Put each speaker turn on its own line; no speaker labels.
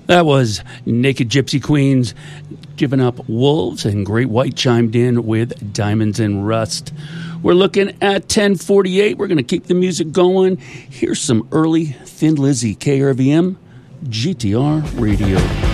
That was Naked Gypsy Queens giving up Wolves, and Great White chimed in with Diamonds and Rust. We're looking at 10:48. We're going to keep the music going. Here's some early Thin Lizzy, KRVM, GTR Radio.